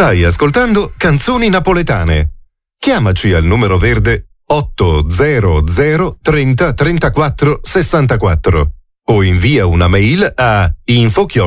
Stai ascoltando Canzoni Napoletane. Chiamaci al numero verde 800 30 34 64 o invia una mail a info